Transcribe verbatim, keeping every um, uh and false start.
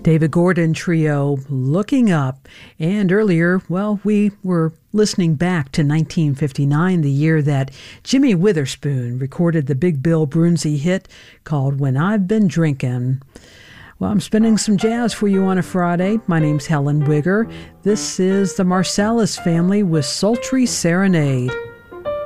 David Gordon Trio, Looking Up. And earlier, well, we were listening back to nineteen fifty-nine, the year that Jimmy Witherspoon recorded the big Bill Broonzy hit called When I've Been Drinkin'. Well, I'm spinning some jazz for you on a Friday. My name's Helen Wigger. This is the Marsalis family with Sultry Serenade.